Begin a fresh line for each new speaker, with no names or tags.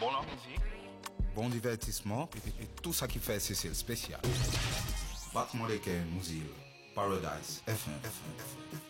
Bon la musique.
Bon divertissement et tout ça qui fait CCL spécial. Battement les musique Paradise FM.